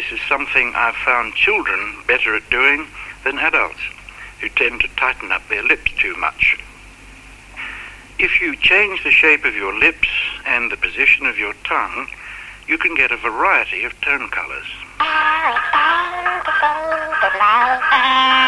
this is something I've found children better at doing than adults, who tend to tighten up their lips too much. If you change the shape of your lips and the position of your tongue, you can get a variety of tone colours.